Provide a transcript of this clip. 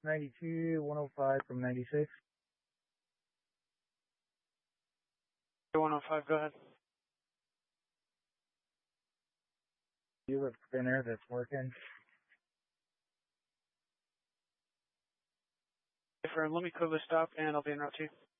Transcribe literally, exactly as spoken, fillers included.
ninety-two, one oh five from ninety-six. one oh five, go ahead. You have a spinner that's working. Let me quickly stop and I'll be en route to you.